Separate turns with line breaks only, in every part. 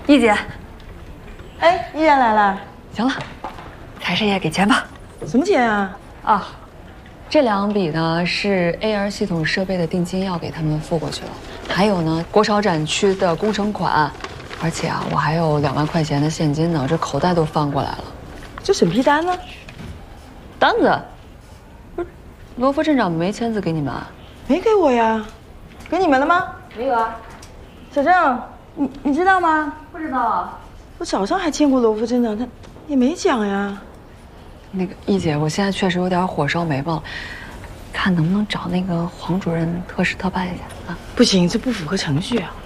易姐，
哎，依然来了。
行了，财神爷给钱吧。
什么钱啊？
啊，这2笔呢是 AR 系统设备的定金要给他们付过去了，还有呢国潮展区的工程款，而且啊我还有2万块钱的现金呢，这口袋都翻过来了。
这审批单呢？
单子，不是罗副镇长没签字给你们啊？
没给我呀，给你们了吗？
没有啊。
小郑，你知道吗？
不知道啊。
我早上还见过罗副镇长，他也没讲呀。
那个易姐，我现在确实有点火烧眉毛了，看能不能找那个黄主任特事特办一下啊？
不行，这不符合程序啊。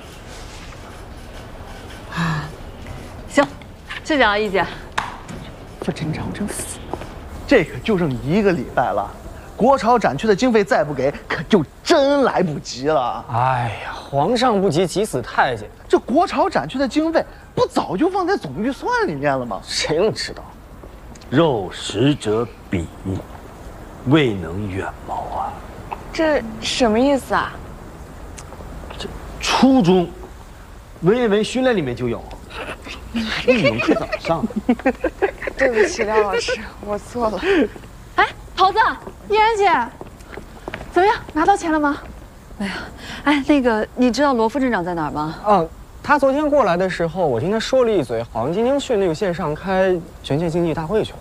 啊，行，谢谢啊，易姐。副镇长真服。
这可就剩1个礼拜了，国潮展区的经费再不给，可就真来不及了。
哎呀，皇上不急，急死太监。
这国潮展区的经费不早就放在总预算里面了吗？
谁能知道？
肉食者鄙，未能远谋啊！
这什么意思啊？
这初中文言文训练里面就有，语文课怎么上的？
对不起，廖老师，我错了。
哎，桃子，
依然姐，怎么样？拿到钱了吗？
没有。哎，那个，你知道罗副镇长在哪儿吗？
哦，他昨天过来的时候，我听他说了一嘴，好像今天去那个线上开全县经济大会去了。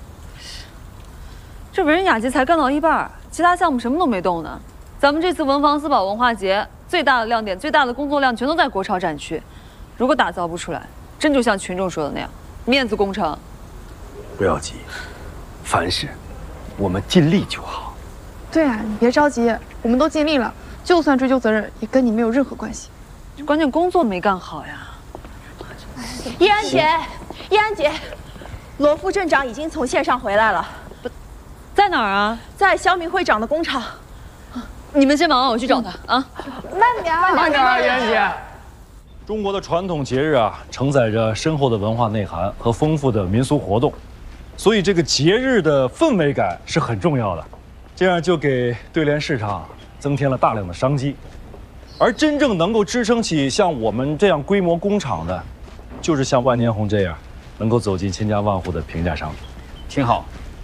这文人雅集才干到一半，其他项目什么都没动呢。咱们这次文房四宝文化节最大的亮点、最大的工作量全都在国潮展区，如果打造不出来，真就像群众说的那样，面子工程。
不要急，凡事我们尽力就好。
对啊，你别着急，我们都尽力了，就算追究责任，也跟你没有任何关系。
关键工作没干好呀。
依然姐，依然姐，罗副镇长已经从线上回来了，
在哪儿啊？
在肖明会长的工厂。
你们先忙，我去找他啊。
慢点，慢点，
依然姐。
中国的传统节日啊，承载着深厚的文化内涵和丰富的民俗活动，所以这个节日的氛围感是很重要的。这样就给对联市场增添了大量的商机。而真正能够支撑起像我们这样规模工厂的，就是像万年红这样能够走进千家万户的平价商品。
挺好。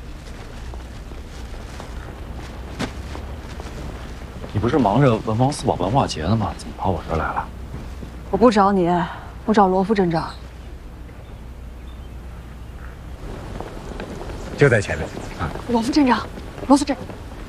你不是忙着文房四宝文化节呢吗？怎么跑我这儿来了？
我不找你，我找罗副镇长。
就在前面啊！
罗副镇长，罗副镇。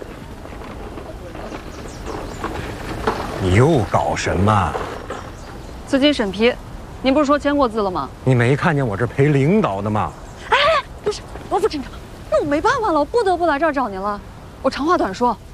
你又搞什么？
资金审批，您不是说签过字了吗？
你没看见我这陪领导的吗？
哎，不是罗副镇长，那我没办法了，我不得不来这儿找您了。我长话短说，